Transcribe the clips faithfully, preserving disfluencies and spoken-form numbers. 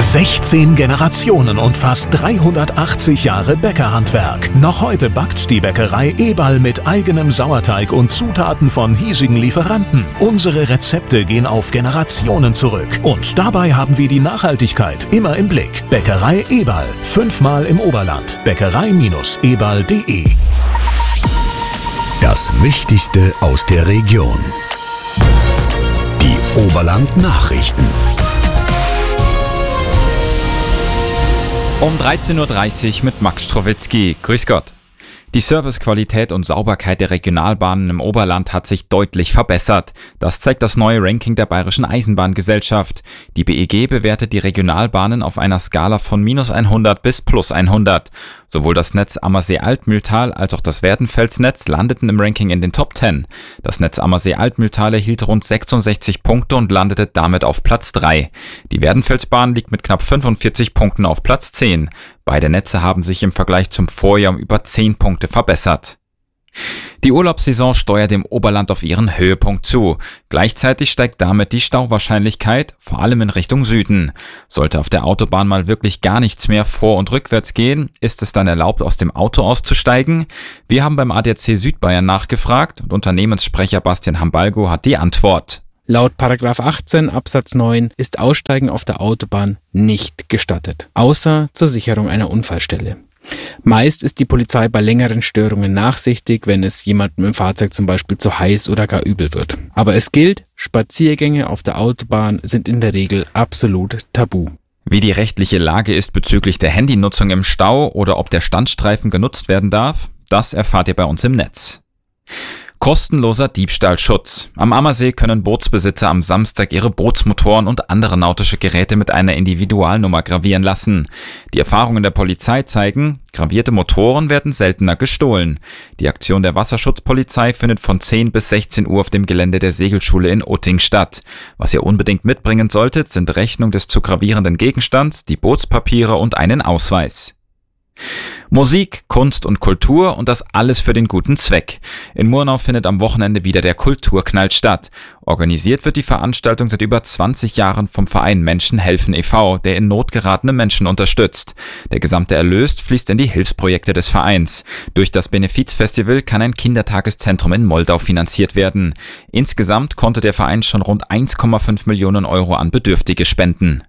sechzehn Generationen und fast dreihundertachtzig Jahre Bäckerhandwerk. Noch heute backt die Bäckerei Eberl mit eigenem Sauerteig und Zutaten von hiesigen Lieferanten. Unsere Rezepte gehen auf Generationen zurück. Und dabei haben wir die Nachhaltigkeit immer im Blick. Bäckerei Eberl. Fünfmal im Oberland. Bäckerei Eberl punkt de. Das Wichtigste aus der Region. Die Oberland-Nachrichten. Um dreizehn Uhr dreißig mit Max Strowitzki. Grüß Gott. Die Servicequalität und Sauberkeit der Regionalbahnen im Oberland hat sich deutlich verbessert. Das zeigt das neue Ranking der Bayerischen Eisenbahngesellschaft. Die B E G bewertet die Regionalbahnen auf einer Skala von minus hundert bis plus hundert. Sowohl das Netz Ammersee-Altmühltal als auch das Werdenfelsnetz landeten im Ranking in den Top zehn. Das Netz Ammersee-Altmühltal erhielt rund sechsundsechzig Punkte und landete damit auf Platz drei. Die Werdenfelsbahn liegt mit knapp fünfundvierzig Punkten auf Platz zehn. Beide Netze haben sich im Vergleich zum Vorjahr um über zehn Punkte verbessert. Die Urlaubssaison steuert im Oberland auf ihren Höhepunkt zu. Gleichzeitig steigt damit die Stauwahrscheinlichkeit, vor allem in Richtung Süden. Sollte auf der Autobahn mal wirklich gar nichts mehr vor- und rückwärts gehen, ist es dann erlaubt, aus dem Auto auszusteigen? Wir haben beim A D A C Südbayern nachgefragt und Unternehmenssprecher Bastian Hambalgo hat die Antwort. Laut Paragraph achtzehn Absatz neun ist Aussteigen auf der Autobahn nicht gestattet, außer zur Sicherung einer Unfallstelle. Meist ist die Polizei bei längeren Störungen nachsichtig, wenn es jemandem im Fahrzeug zum Beispiel zu heiß oder gar übel wird. Aber es gilt, Spaziergänge auf der Autobahn sind in der Regel absolut tabu. Wie die rechtliche Lage ist bezüglich der Handynutzung im Stau oder ob der Standstreifen genutzt werden darf, das erfahrt ihr bei uns im Netz. Kostenloser Diebstahlschutz. Am Ammersee können Bootsbesitzer am Samstag ihre Bootsmotoren und andere nautische Geräte mit einer Individualnummer gravieren lassen. Die Erfahrungen der Polizei zeigen, gravierte Motoren werden seltener gestohlen. Die Aktion der Wasserschutzpolizei findet von zehn bis sechzehn Uhr auf dem Gelände der Segelschule in Utting statt. Was ihr unbedingt mitbringen solltet, sind Rechnung des zu gravierenden Gegenstands, die Bootspapiere und einen Ausweis. Musik, Kunst und Kultur und das alles für den guten Zweck. In Murnau findet am Wochenende wieder der Kulturknall statt. Organisiert wird die Veranstaltung seit über zwanzig Jahren vom Verein Menschen helfen e V, der in Not geratene Menschen unterstützt. Der gesamte Erlös fließt in die Hilfsprojekte des Vereins. Durch das Benefizfestival kann ein Kindertageszentrum in Moldau finanziert werden. Insgesamt konnte der Verein schon rund eins Komma fünf Millionen Euro an Bedürftige spenden.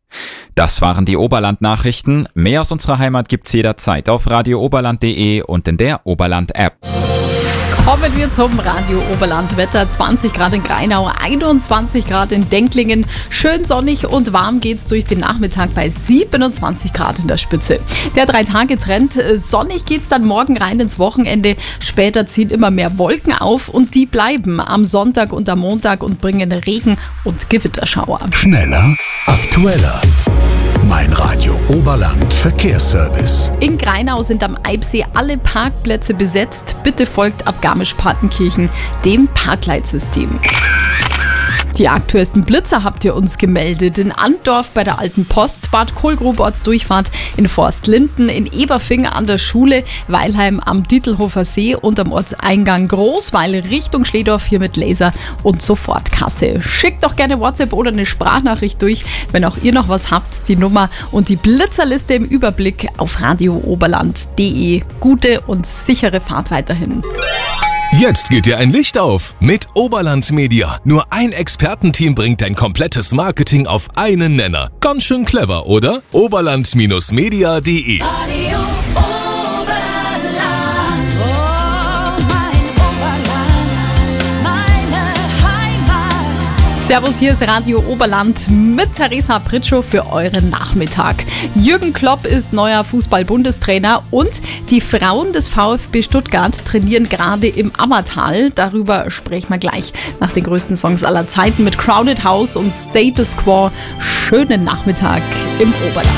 Das waren die Oberland-Nachrichten. Mehr aus unserer Heimat gibt's jederzeit auf radio oberland punkt de und in der Oberland-App. Kommen wir zum Radio Oberland. Wetter zwanzig Grad in Greinau, einundzwanzig Grad in Denklingen. Schön sonnig und warm geht's durch den Nachmittag bei siebenundzwanzig Grad in der Spitze. Der Drei-Tage-Trend, sonnig geht's dann morgen rein ins Wochenende. Später ziehen immer mehr Wolken auf und die bleiben am Sonntag und am Montag und bringen Regen und Gewitterschauer. Schneller, aktueller. Mein Radio Oberland Verkehrsservice. In Greinau sind am Eibsee alle Parkplätze besetzt. Bitte folgt ab Garmisch-Partenkirchen dem Parkleitsystem. Die aktuellsten Blitzer habt ihr uns gemeldet. In Antdorf bei der Alten Post, Bad Kohlgrub Ortsdurchfahrt, in Forstlinden, in Eberfing an der Schule, Weilheim am Dittelhofer See und am Ortseingang Großweil Richtung Schledorf hier mit Laser und Sofortkasse. Schickt doch gerne WhatsApp oder eine Sprachnachricht durch, wenn auch ihr noch was habt. Die Nummer und die Blitzerliste im Überblick auf radio oberland punkt de. Gute und sichere Fahrt weiterhin. Jetzt geht dir ein Licht auf mit Oberland Media. Nur ein Expertenteam bringt dein komplettes Marketing auf einen Nenner. Ganz schön clever, oder? oberland Media punkt de. Servus, hier ist Radio Oberland mit Theresa Pritschow für euren Nachmittag. Jürgen Klopp ist neuer Fußball-Bundestrainer und die Frauen des VfB Stuttgart trainieren gerade im Ammertal. Darüber sprechen wir gleich nach den größten Songs aller Zeiten mit Crowded House und Status Quo. Schönen Nachmittag im Oberland.